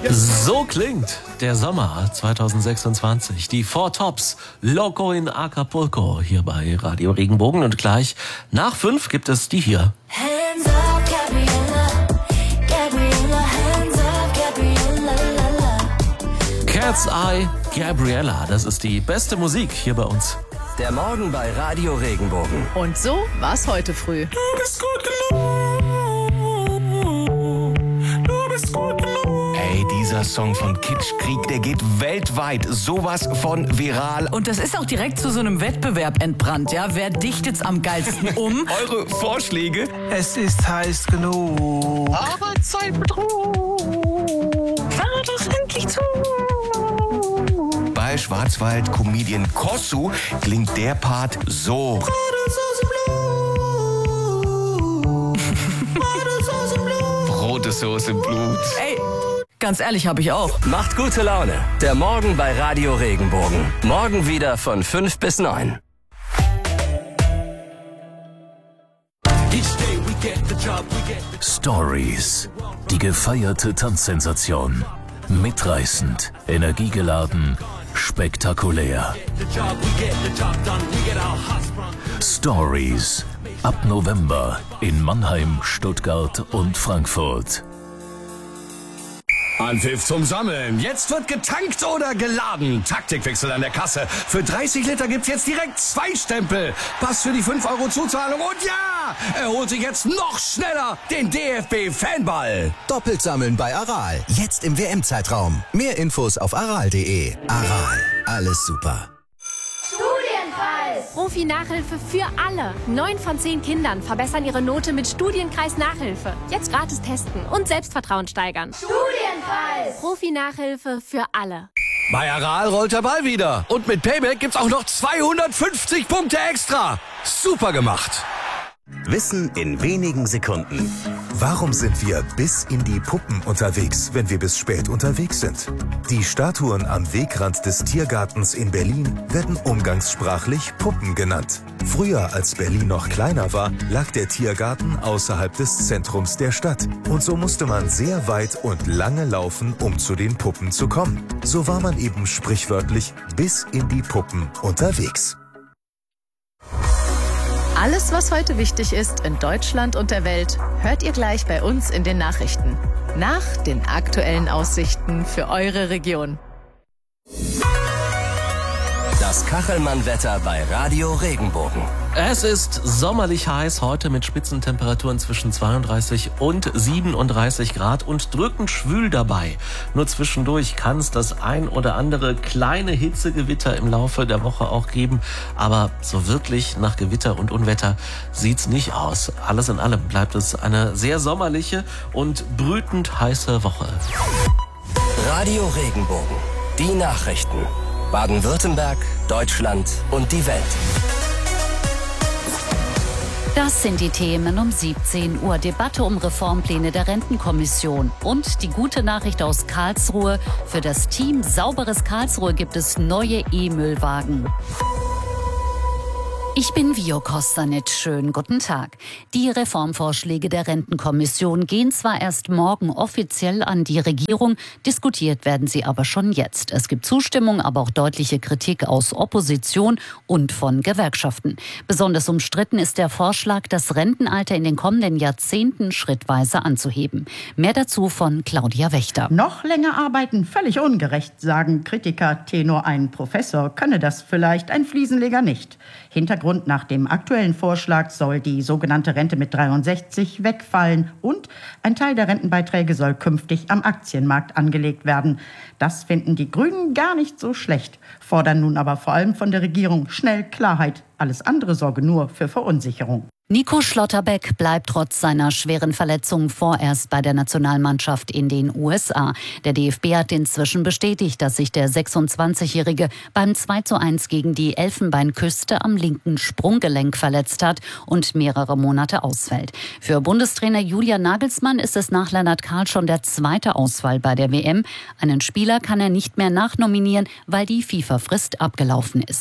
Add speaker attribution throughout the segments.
Speaker 1: So klingt der Sommer 2026. Die Four Tops, Loco in Acapulco, hier bei Radio Regenbogen. Und gleich nach 5 gibt es die hier.
Speaker 2: Hands up, Gabriella, Gabriella, hands up, Gabriella, la, la.
Speaker 1: Cat's Eye, Gabriella, das ist die beste Musik hier bei uns.
Speaker 3: Der Morgen bei Radio Regenbogen.
Speaker 4: Und so war's heute früh.
Speaker 1: Du bist gut gelungen. Du bist gut gelungen.
Speaker 5: Ey, dieser Song von Kitsch Krieg, der geht weltweit sowas von viral.
Speaker 4: Und das ist auch direkt zu so einem Wettbewerb entbrannt, ja? Wer dichtet's am geilsten um?
Speaker 5: Eure Vorschläge?
Speaker 6: Es ist heiß genug.
Speaker 4: Fahr doch endlich zu!
Speaker 5: Bei Schwarzwald-Comedian Kossu klingt der Part so. Rote Soße im Blut.
Speaker 4: Ey, ganz ehrlich, hab ich auch.
Speaker 3: Macht gute Laune. Der Morgen bei Radio Regenbogen. Morgen wieder von 5 bis 9.
Speaker 7: Stories. Die gefeierte Tanzsensation. Mitreißend, energiegeladen, spektakulär. Stories. Ab November in Mannheim, Stuttgart und Frankfurt.
Speaker 5: Anpfiff zum Sammeln. Jetzt wird getankt oder geladen. Taktikwechsel an der Kasse. Für 30 Liter gibt's jetzt direkt 2 Stempel. Pass für die 5 € Zuzahlung. Und ja, er holt sich jetzt noch schneller den DFB-Fanball.
Speaker 8: Doppelt sammeln bei Aral. Jetzt im WM-Zeitraum. Mehr Infos auf aral.de. Aral. Alles super.
Speaker 9: Profi-Nachhilfe für alle. 9 von 10 Kindern verbessern ihre Note mit Studienkreis Nachhilfe. Jetzt gratis testen und Selbstvertrauen steigern. Studienkreis. Profi-Nachhilfe für alle.
Speaker 5: Bei Aral rollt der Ball wieder. Und mit Payback gibt's auch noch 250 Punkte extra. Super gemacht.
Speaker 8: Wissen in wenigen Sekunden. Warum sind wir bis in die Puppen unterwegs, wenn wir bis spät unterwegs sind? Die Statuen am Wegrand des Tiergartens in Berlin werden umgangssprachlich Puppen genannt. Früher, als Berlin noch kleiner war, lag der Tiergarten außerhalb des Zentrums der Stadt. Und so musste man sehr weit und lange laufen, um zu den Puppen zu kommen. So war man eben sprichwörtlich bis in die Puppen unterwegs.
Speaker 4: Alles, was heute wichtig ist in Deutschland und der Welt, hört ihr gleich bei uns in den Nachrichten. Nach den aktuellen Aussichten für eure Region.
Speaker 3: Das Kachelmann-Wetter bei Radio Regenbogen.
Speaker 1: Es ist sommerlich heiß heute mit Spitzentemperaturen zwischen 32 und 37 Grad und drückend schwül dabei. Nur zwischendurch kann es das ein oder andere kleine Hitzegewitter im Laufe der Woche auch geben. Aber so wirklich nach Gewitter und Unwetter sieht's nicht aus. Alles in allem bleibt es eine sehr sommerliche und brütend heiße Woche.
Speaker 3: Radio Regenbogen. Die Nachrichten. Baden-Württemberg, Deutschland und die Welt.
Speaker 10: Das sind die Themen um 17 Uhr. Debatte um Reformpläne der Rentenkommission. Und die gute Nachricht aus Karlsruhe. Für das Team Sauberes Karlsruhe gibt es neue E-Müllwagen. Ich bin Vio Kostanic. Schönen guten Tag. Die Reformvorschläge der Rentenkommission gehen zwar erst morgen offiziell an die Regierung, diskutiert werden sie aber schon jetzt. Es gibt Zustimmung, aber auch deutliche Kritik aus Opposition und von Gewerkschaften. Besonders umstritten ist der Vorschlag, das Rentenalter in den kommenden Jahrzehnten schrittweise anzuheben. Mehr dazu von Claudia Wächter.
Speaker 11: Noch länger arbeiten, völlig ungerecht, sagen Kritiker. Tenor ein Professor könne das vielleicht, ein Fliesenleger nicht. Hintergrund: nach dem aktuellen Vorschlag soll die sogenannte Rente mit 63 wegfallen und ein Teil der Rentenbeiträge soll künftig am Aktienmarkt angelegt werden. Das finden die Grünen gar nicht so schlecht, fordern nun aber vor allem von der Regierung schnell Klarheit. Alles andere sorge nur für Verunsicherung.
Speaker 10: Nico Schlotterbeck bleibt trotz seiner schweren Verletzung vorerst bei der Nationalmannschaft in den USA. Der DFB hat inzwischen bestätigt, dass sich der 26-Jährige beim 2:1 gegen die Elfenbeinküste am linken Sprunggelenk verletzt hat und mehrere Monate ausfällt. Für Bundestrainer Julian Nagelsmann ist es nach Lennart Karl schon der zweite Ausfall bei der WM. Einen Spieler kann er nicht mehr nachnominieren, weil die FIFA-Frist abgelaufen ist.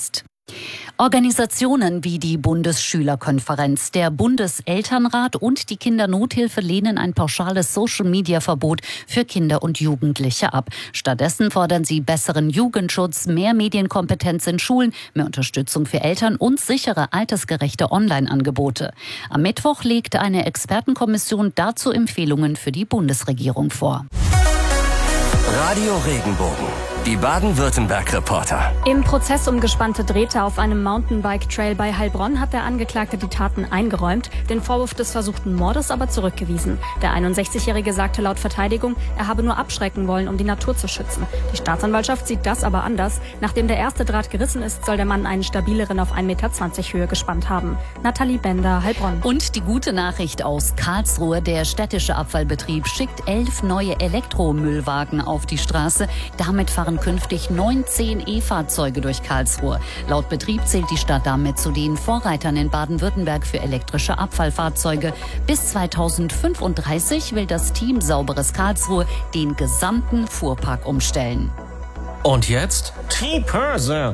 Speaker 10: Organisationen wie die Bundesschülerkonferenz, der Bundeselternrat und die Kindernothilfe lehnen ein pauschales Social-Media-Verbot für Kinder und Jugendliche ab. Stattdessen fordern sie besseren Jugendschutz, mehr Medienkompetenz in Schulen, mehr Unterstützung für Eltern und sichere, altersgerechte Online-Angebote. Am Mittwoch legte eine Expertenkommission dazu Empfehlungen für die Bundesregierung vor.
Speaker 3: Radio Regenbogen. Die Baden-Württemberg-Reporter.
Speaker 12: Im Prozess um gespannte Drähte auf einem Mountainbike-Trail bei Heilbronn hat der Angeklagte die Taten eingeräumt, den Vorwurf des versuchten Mordes aber zurückgewiesen. Der 61-Jährige sagte laut Verteidigung, er habe nur abschrecken wollen, um die Natur zu schützen. Die Staatsanwaltschaft sieht das aber anders. Nachdem der erste Draht gerissen ist, soll der Mann einen stabileren auf 1,20 Meter Höhe gespannt haben. Nathalie Bender, Heilbronn.
Speaker 10: Und die gute Nachricht aus Karlsruhe. Der städtische Abfallbetrieb schickt 11 neue Elektromüllwagen auf die Straße. Damit fahren künftig 19 E-Fahrzeuge durch Karlsruhe. Laut Betrieb zählt die Stadt damit zu den Vorreitern in Baden-Württemberg für elektrische Abfallfahrzeuge. Bis 2035 will das Team Sauberes Karlsruhe den gesamten Fuhrpark umstellen.
Speaker 1: Und jetzt T-Börse.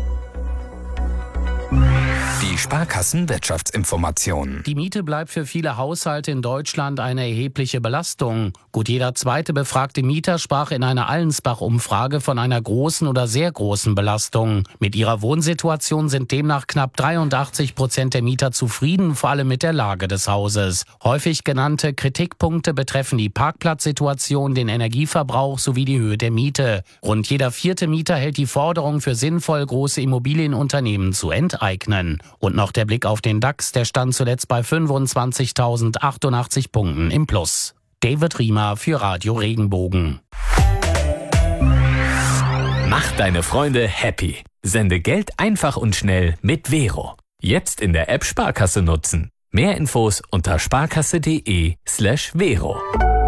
Speaker 13: Die Sparkassen-Wirtschaftsinformation.
Speaker 14: Die Miete bleibt für viele Haushalte in Deutschland eine erhebliche Belastung. Gut jeder zweite befragte Mieter sprach in einer Allensbach-Umfrage von einer großen oder sehr großen Belastung. Mit ihrer Wohnsituation sind demnach knapp 83% der Mieter zufrieden, vor allem mit der Lage des Hauses. Häufig genannte Kritikpunkte betreffen die Parkplatzsituation, den Energieverbrauch sowie die Höhe der Miete. Rund jeder vierte Mieter hält die Forderung für sinnvoll, große Immobilienunternehmen zu enteignen. Und noch der Blick auf den DAX, der stand zuletzt bei 25.088 Punkten im Plus. David Riemer für Radio Regenbogen.
Speaker 7: Mach deine Freunde happy. Sende Geld einfach und schnell mit Vero. Jetzt in der App Sparkasse nutzen. Mehr Infos unter sparkasse.de/Vero.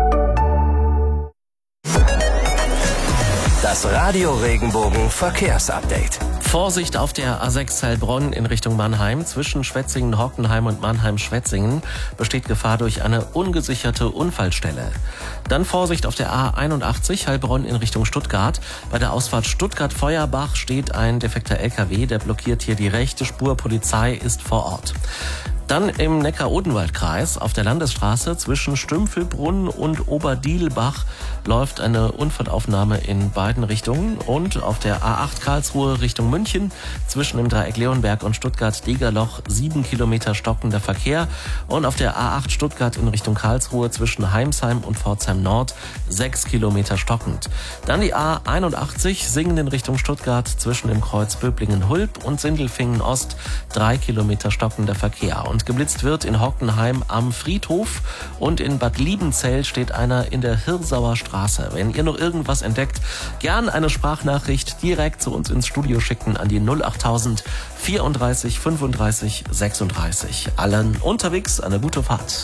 Speaker 3: Das Radio Regenbogen Verkehrsupdate.
Speaker 1: Vorsicht auf der A6 Heilbronn in Richtung Mannheim. Zwischen Schwetzingen-Hockenheim und Mannheim-Schwetzingen besteht Gefahr durch eine ungesicherte Unfallstelle. Dann Vorsicht auf der A81 Heilbronn in Richtung Stuttgart. Bei der Ausfahrt Stuttgart-Feuerbach steht ein defekter LKW, der blockiert hier die rechte Spur. Polizei ist vor Ort. Dann im Neckar-Odenwald-Kreis auf der Landesstraße zwischen Stümpfelbrunn und Oberdielbach läuft eine Unfallaufnahme in beiden Richtungen. Und auf der A8 Karlsruhe Richtung München zwischen dem Dreieck Leonberg und Stuttgart-Degerloch 7 Kilometer stockender Verkehr. Und auf der A8 Stuttgart in Richtung Karlsruhe zwischen Heimsheim und Pforzheim Nord 6 Kilometer stockend. Dann die A81 Singen in Richtung Stuttgart zwischen dem Kreuz Böblingen-Hulb und Sindelfingen Ost 3 Kilometer stockender Verkehr. Und geblitzt wird in Hockenheim am Friedhof und in Bad Liebenzell steht einer in der Hirsauer Straße. Wenn ihr noch irgendwas entdeckt, gern eine Sprachnachricht direkt zu uns ins Studio schicken an die 08000 34 35 36. Allen unterwegs eine gute Fahrt.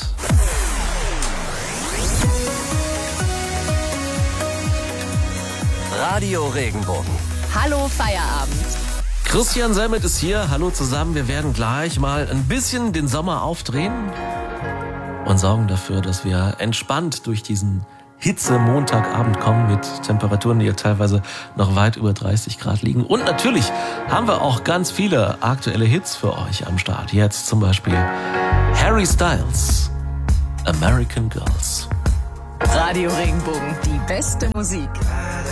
Speaker 3: Radio Regenbogen.
Speaker 4: Hallo Feierabend.
Speaker 1: Christian Semmet ist hier. Hallo zusammen. Wir werden gleich mal ein bisschen den Sommer aufdrehen und sorgen dafür, dass wir entspannt durch diesen Hitze-Montagabend kommen mit Temperaturen, die ja teilweise noch weit über 30 Grad liegen. Und natürlich haben wir auch ganz viele aktuelle Hits für euch am Start. Jetzt zum Beispiel Harry Styles, American Girls.
Speaker 4: Radio Regenbogen, die beste Musik.